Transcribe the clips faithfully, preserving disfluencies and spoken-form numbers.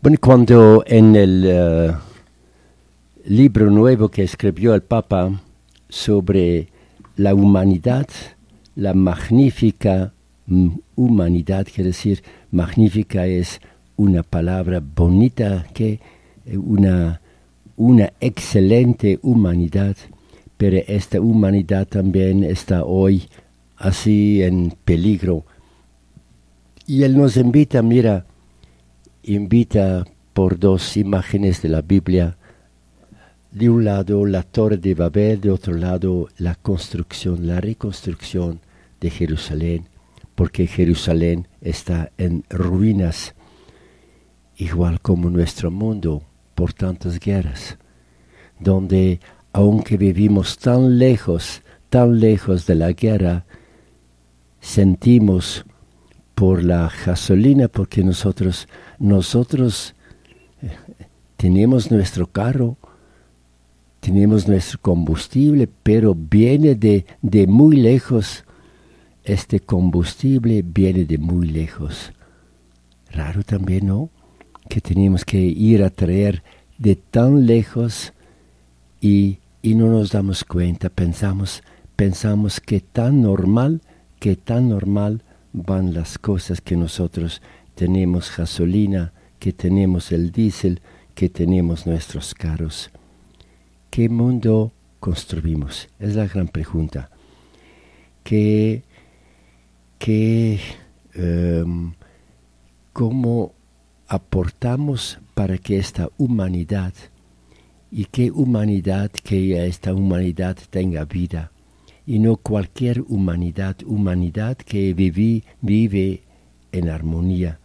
Bueno, cuando en el uh, libro nuevo que escribió el Papa sobre la humanidad, la magnífica mm, humanidad, quiere decir, magnífica es una palabra bonita, que una, una excelente humanidad, pero esta humanidad también está hoy así en peligro. Y él nos invita, mira, invita por dos imágenes de la Biblia. De un lado la Torre de Babel, de otro lado la construcción, la reconstrucción de Jerusalén, porque Jerusalén está en ruinas, igual como nuestro mundo, por tantas guerras, donde aunque vivimos tan lejos, tan lejos de la guerra, sentimos por la gasolina, porque nosotros, nosotros eh, tenemos nuestro carro, tenemos nuestro combustible, pero viene de, de muy lejos. Este combustible viene de muy lejos. Raro también, ¿no? Que tenemos que ir a traer de tan lejos y, y no nos damos cuenta. Pensamos, pensamos que tan normal, que tan normal van las cosas, que nosotros tenemos gasolina, que tenemos el diésel, que tenemos nuestros carros. ¿Qué mundo construimos? Es la gran pregunta. ¿Qué, qué, um, ¿Cómo aportamos para que esta humanidad, y qué humanidad, que esta humanidad tenga vida, y no cualquier humanidad, humanidad que viví, vive en armonía?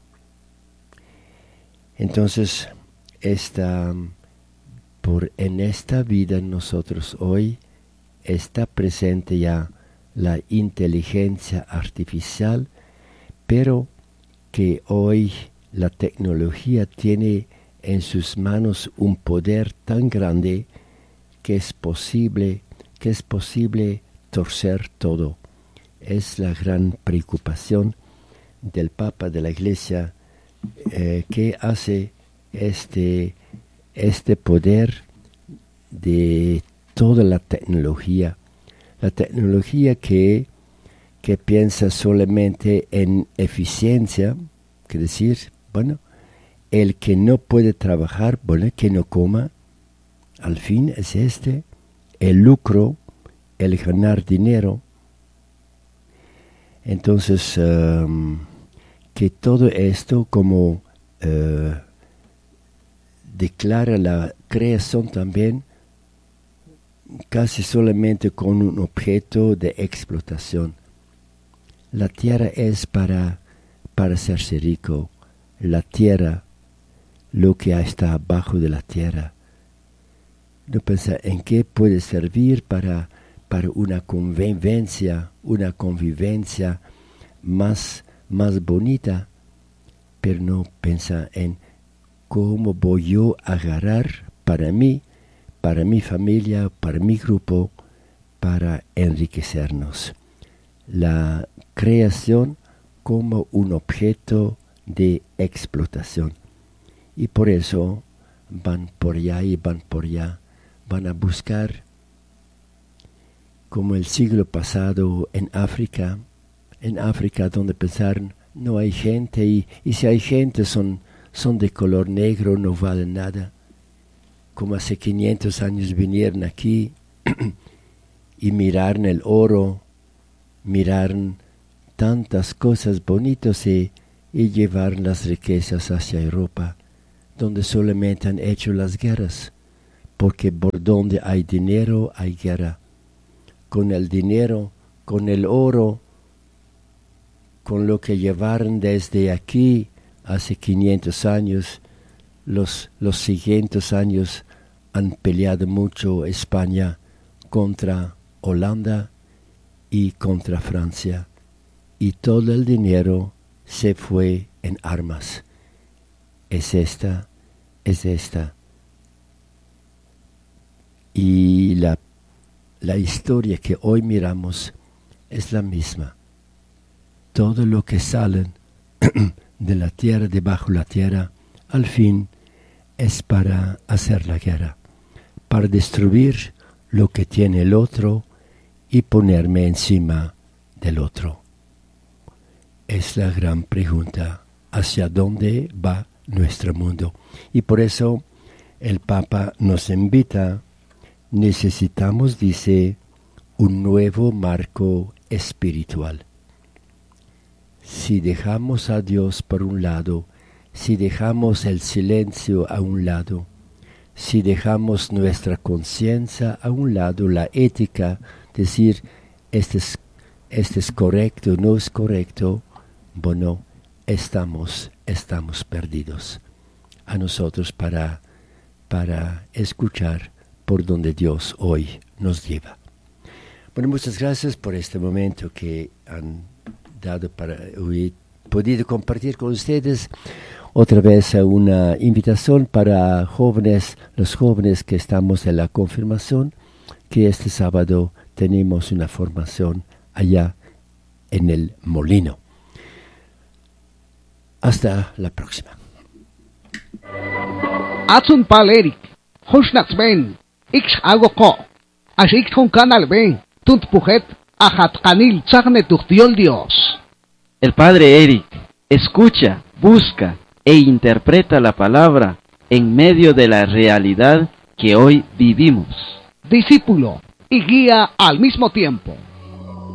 Entonces, esta... Por en esta vida nosotros hoy está presente ya la inteligencia artificial, pero que hoy la tecnología tiene en sus manos un poder tan grande que es posible, que es posible torcer todo. Es la gran preocupación del Papa, de la Iglesia, eh, que hace este este poder de toda la tecnología, la tecnología que, que piensa solamente en eficiencia, que decir, bueno, el que no puede trabajar, bueno, que no coma, al fin es este, el lucro, el ganar dinero. Entonces, um, que todo esto como... Uh, declara la creación también casi solamente con un objeto de explotación. La tierra es para, para hacerse rico. La tierra, lo que está abajo de la tierra. No pensar en qué puede servir para, para una convivencia, una convivencia más, más bonita, pero no pensar en ¿cómo voy yo a agarrar para mí, para mi familia, para mi grupo, para enriquecernos? La creación como un objeto de explotación. Y por eso van por allá y van por allá, van a buscar, como el siglo pasado en África, en África donde pensaron, no hay gente, y, y si hay gente son... son de color negro, no valen nada. Como hace quinientos años vinieron aquí y miraron el oro, miraron tantas cosas bonitas y, y llevaron las riquezas hacia Europa, donde solamente han hecho las guerras, porque por donde hay dinero hay guerra. Con el dinero, con el oro, con lo que llevaron desde aquí, hace quinientos años, los, los siguientes años han peleado mucho España contra Holanda y contra Francia. Y todo el dinero se fue en armas. Es esta, es esta. Y la, la historia que hoy miramos es la misma. Todo lo que salen de la tierra, debajo de la tierra, al fin es para hacer la guerra, para destruir lo que tiene el otro y ponerme encima del otro. Es la gran pregunta, ¿hacia dónde va nuestro mundo? Y por eso el Papa nos invita, necesitamos, dice, un nuevo marco espiritual. Si dejamos a Dios por un lado, si dejamos el silencio a un lado, si dejamos nuestra conciencia a un lado, la ética, decir, este es, este es correcto, no es correcto, bueno, estamos, estamos perdidos. A nosotros para, para escuchar por donde Dios hoy nos lleva. Bueno, muchas gracias por este momento que han dado para hoy, podido compartir con ustedes. Otra vez una invitación para jóvenes, los jóvenes que estamos en la confirmación, que este sábado tenemos una formación allá en el Molino. Hasta la próxima. Atsun palerik, Hushnats ben, Ix agoko, Ashik con canal ben, Tunt pujet, Ajat kanil tzagne tuchtiol Dios. El padre Eric escucha, busca e interpreta la palabra en medio de la realidad que hoy vivimos. Discípulo y guía al mismo tiempo.